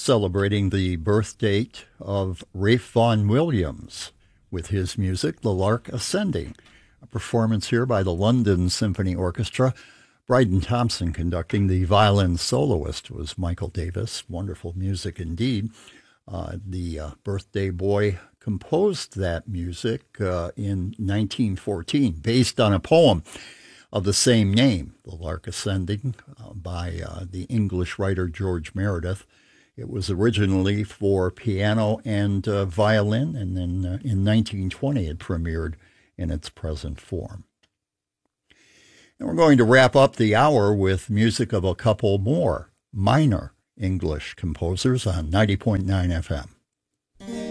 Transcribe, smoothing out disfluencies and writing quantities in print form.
celebrating the birth date of Ralph Vaughan Williams with his music, The Lark Ascending, a performance here by the London Symphony Orchestra. Bryden Thompson conducting. The violin soloist was Michael Davis. Wonderful music indeed. The birthday boy composed that music in 1914 based on a poem of the same name, The Lark Ascending, by the English writer George Meredith. It was originally for piano and violin, and then in 1920 it premiered in its present form. And we're going to wrap up the hour with music of a couple more minor English composers on 90.9 FM.